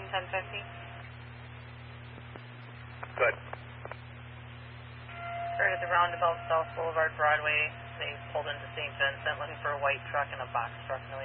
1050. Good. Right at the roundabout South Boulevard Broadway, they pulled into St. Vincent looking for a white truck and a box truck, no